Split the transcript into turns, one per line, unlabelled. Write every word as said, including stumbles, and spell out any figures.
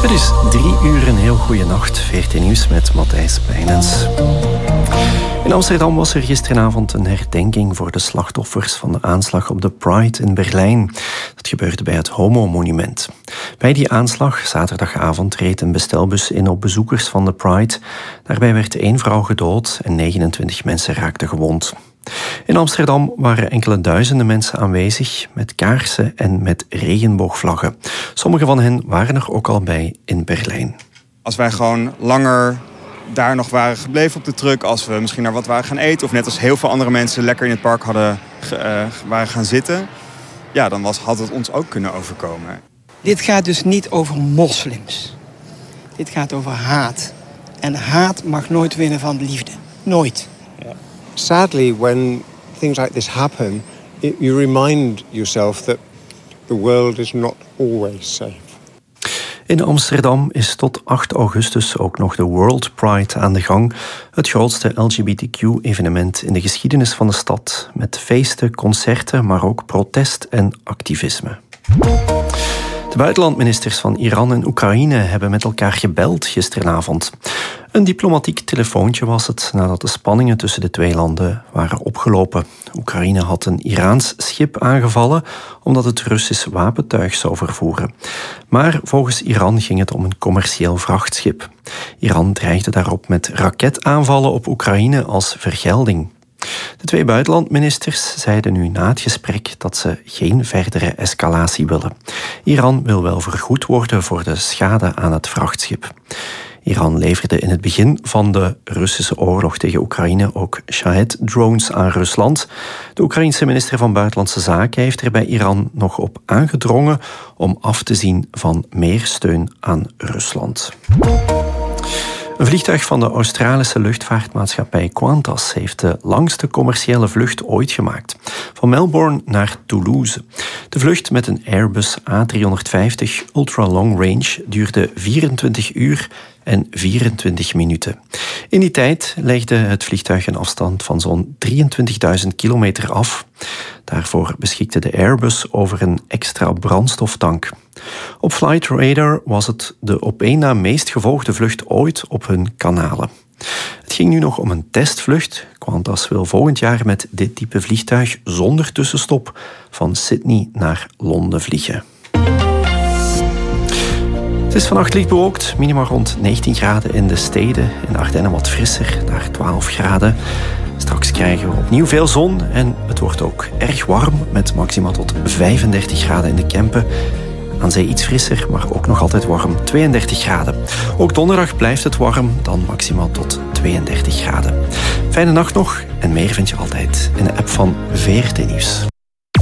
Het is drie uur, een heel goede nacht. V R T Nieuws met Matthijs Pijnens. In Amsterdam was er gisteravond een herdenking voor de slachtoffers van de aanslag op de Pride in Berlijn. Dat gebeurde bij het Homo-monument. Bij die aanslag, zaterdagavond, reed een bestelbus in op bezoekers van de Pride. Daarbij werd één vrouw gedood en negenentwintig mensen raakten gewond. In Amsterdam waren enkele duizenden mensen aanwezig met kaarsen en met regenboogvlaggen. Sommige van hen waren er ook al bij in Berlijn.
Als wij gewoon langer daar nog waren gebleven op de truck, als we misschien naar wat waren gaan eten, of net als heel veel andere mensen lekker in het park hadden, uh, waren gaan zitten, ja, dan was, had het ons ook kunnen overkomen.
Dit gaat dus niet over moslims. Dit gaat over haat. En haat mag nooit winnen van liefde. Nooit.
Ja. Sadly, when things like this happen, you remind yourself that the world is not always safe.
In Amsterdam is tot acht augustus ook nog de World Pride aan de gang. Het grootste L G B T Q-evenement in de geschiedenis van de stad. Met feesten, concerten, maar ook protest en activisme. De buitenlandministers van Iran en Oekraïne hebben met elkaar gebeld gisteravond. Een diplomatiek telefoontje was het nadat de spanningen tussen de twee landen waren opgelopen. Oekraïne had een Iraans schip aangevallen omdat het Russisch wapentuig zou vervoeren. Maar volgens Iran ging het om een commercieel vrachtschip. Iran dreigde daarop met raketaanvallen op Oekraïne als vergelding. De twee buitenlandministers zeiden nu na het gesprek dat ze geen verdere escalatie willen. Iran wil wel vergoed worden voor de schade aan het vrachtschip. Iran leverde in het begin van de Russische oorlog tegen Oekraïne ook Shahed-drones aan Rusland. De Oekraïense minister van Buitenlandse Zaken heeft er bij Iran nog op aangedrongen om af te zien van meer steun aan Rusland. Een vliegtuig van de Australische luchtvaartmaatschappij Qantas heeft de langste commerciële vlucht ooit gemaakt. Van Melbourne naar Toulouse. De vlucht met een Airbus A driehonderdvijftig Ultra Long Range duurde vierentwintig uur en vierentwintig minuten. In die tijd legde het vliegtuig een afstand van zo'n drieëntwintigduizend kilometer af. Daarvoor beschikte de Airbus over een extra brandstoftank. Op Flight Radar was het de op één na meest gevolgde vlucht ooit op hun kanalen. Het ging nu nog om een testvlucht. Qantas wil volgend jaar met dit type vliegtuig zonder tussenstop van Sydney naar Londen vliegen. Het is vannacht licht bewolkt, minimaal rond negentien graden in de steden. In de Ardennen wat frisser, daar twaalf graden. Straks krijgen we opnieuw veel zon en het wordt ook erg warm met maxima tot vijfendertig graden in de Kempen. Aan zee iets frisser, maar ook nog altijd warm, tweeëndertig graden. Ook donderdag blijft het warm, dan maximaal tot tweeëndertig graden. Fijne nacht nog en meer vind je altijd in de app van V R T Nieuws.